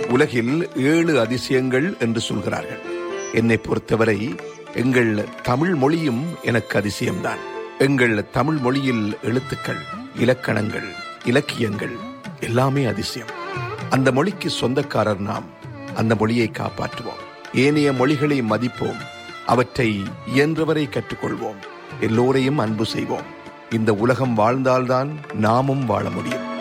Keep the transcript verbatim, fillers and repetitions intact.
உலகில் ஏழு அதிசயங்கள் என்று சொல்கிறார்கள். என்னை பொறுத்தவரை எங்கள் தமிழ் மொழியும் எனக்கு அதிசயம்தான். எங்கள் தமிழ் மொழியில் எழுத்துக்கள், இலக்கணங்கள், இலக்கியங்கள் எல்லாமே அதிசயம். அந்த மொழிக்கு சொந்தக்காரர் நாம். அந்த மொழியை காப்பாற்றுவோம். ஏனைய மொழிகளை மதிப்போம். அவற்றை இயன்றவரை கற்றுக்கொள்வோம். எல்லோரையும் அன்பு செய்வோம். இந்த உலகம் வாழ்ந்தால்தான் நாமும் வாழ முடியும்.